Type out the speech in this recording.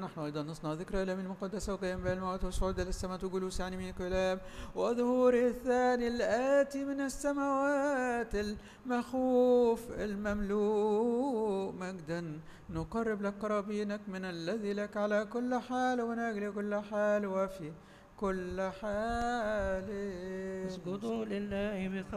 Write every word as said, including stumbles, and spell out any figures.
نحن أيضا نصنع ذكرى الأيام المقدسة وقيام بها الموت وصعود إلى السماء وجلوس عن يمينك الآب وظهور الثاني الآتي من السماوات المخوف المملوء مجدا. نقرب لك قرابينك من الذي لك على كل حال ومن أجل كل حال وفي كل حال. اسجدوا لله بخوف